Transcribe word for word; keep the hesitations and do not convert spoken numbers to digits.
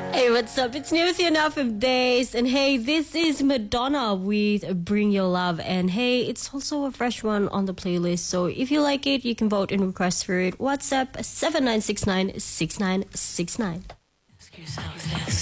Hey, what's up? It's New With You Enough of Days. And hey, this is Madonna with Bring Your Love. And hey, it's also a fresh one on the playlist. So if you like it, you can vote and request for it. WhatsApp seven nine six nine six nine six nine. Ask yourself this.